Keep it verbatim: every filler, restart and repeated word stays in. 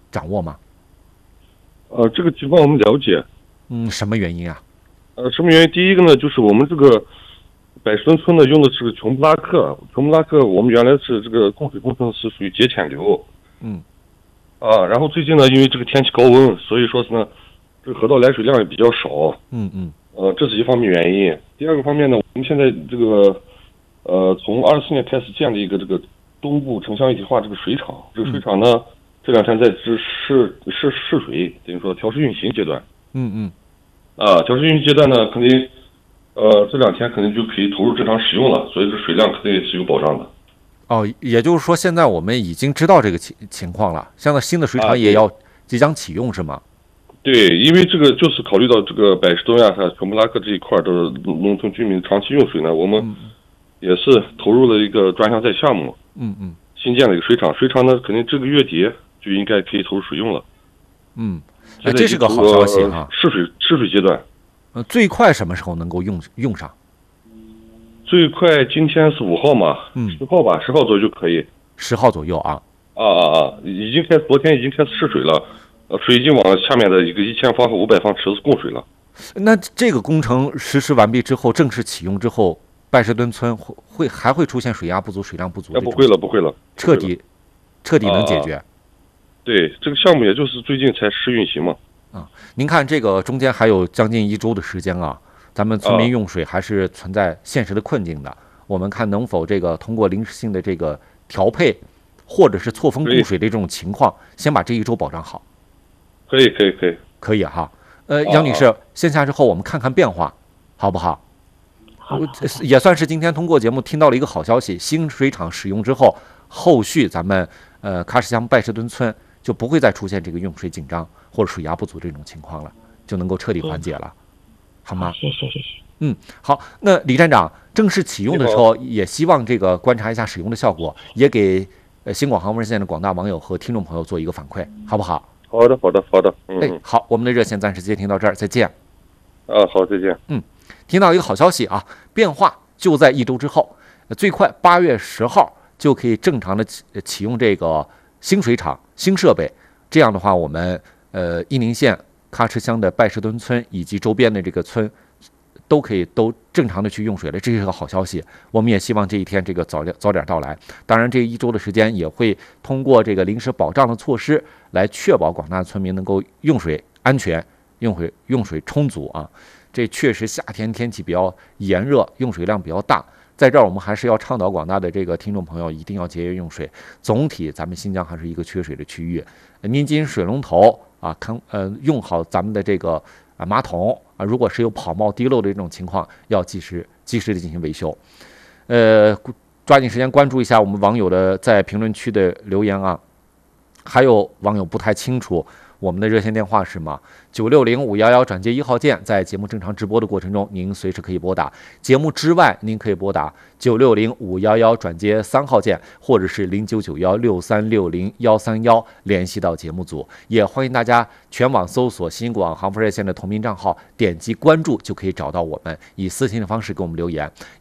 掌握吗？ 呃，这个情况我们了解。 嗯，什么原因啊？ 呃，什么原因？第一个呢，就是我们这个百十吨村呢用的是琼布拉克，琼布拉克我们原来是这个供水工程是属于节潜流。 嗯。 啊，然后最近呢，因为这个天气高温，所以说是呢，这个河道来水量也比较少。 嗯嗯。 呃，这是一方面原因。第二个方面呢，我们现在这个呃，从二四年开始建立一个这个东部城乡一体化这个水厂，这个水厂呢、嗯、这两天在试试试试水，等于说调试运行阶段。 嗯嗯。 啊，调试运行阶段呢，肯定呃这两天肯定就可以投入正常使用了，所以这水量肯定是有保障的。 哦，也就是说，现在我们已经知道这个情情况了。现在新的水厂也要即将启用，是吗？ 对，因为这个就是考虑到这个百事东亚和琼布拉克这一块的农村居民长期用水呢，我们也是投入了一个专项债项目。 嗯嗯。 新建了一个水厂，水厂呢肯定这个月底就应该可以投入使用了。 嗯，哎，这是个好消息啊！ 试水试水阶段。 呃，最快什么时候能够用用上？ 最快今天是五号嘛， 嗯， 十号吧，十号左右就可以。 十号左右啊。 啊啊啊！已经开，昨天已经开始试水了，呃，水已经往下面的一个一千方和五百方池子供水了。 那这个工程实施完毕之后，正式启用之后，拜士墩村会会还会出现水压不足、水量不足？ 不会了，不会了， 彻底彻底能解决。 啊、对，这个项目也就是最近才试运行嘛。 啊，您看这个中间还有将近一周的时间啊。咱们村民用水还是存在现实的困境的，我们看能否这个通过临时性的这个调配，或者是错峰供水的这种情况，先把这一周保障好。 可以，可以，可以， 可以哈。呃，杨女士，线下之后我们看看变化，好不好？ 好， 也算是今天通过节目听到了一个好消息，新水厂使用之后，后续咱们呃喀什乡拜士墩村就不会再出现这个用水紧张或者水压不足这种情况了，就能够彻底缓解了。好吗？ 谢谢谢谢。 嗯，好。那李站长正式启用的时候，也希望这个观察一下使用的效果，也给呃新广航无人线的广大网友和听众朋友做一个反馈，好不好？ 好的，好的，好的。嗯， 哎，好，我们的热线暂时接听到这儿，再见。 啊，好，再见。 嗯，听到一个好消息啊，变化就在一周之后，最快八月十号就可以正常的启启用这个新水厂、新设备。这样的话，我们呃伊宁县喀什乡的拜士墩村以及周边的这个村，都可以都正常的去用水了，这是个好消息。我们也希望这一天这个早点早点到来。当然，这一周的时间也会通过这个临时保障的措施，来确保广大村民能够用水安全、用水用水充足啊。这确实夏天天气比较炎热，用水量比较大。在这儿，我们还是要倡导广大的这个听众朋友一定要节约用水。总体，咱们新疆还是一个缺水的区域，您进水龙头啊，看呃用好咱们的这个啊马桶啊，如果是有跑冒滴漏的这种情况，要及时及时的进行维修。呃，抓紧时间关注一下我们网友的在评论区的留言啊。还有网友不太清楚我们的热线电话是什么？九六零五幺幺转接一号键，在节目正常直播的过程中，您随时可以拨打。节目之外，您可以拨打九六零五幺幺转接三号键，或者是零九九幺六三六零幺三幺联系到节目组。也欢迎大家全网搜索新广航福热线的同名账号，点击关注就可以找到我们，以私信的方式给我们留言。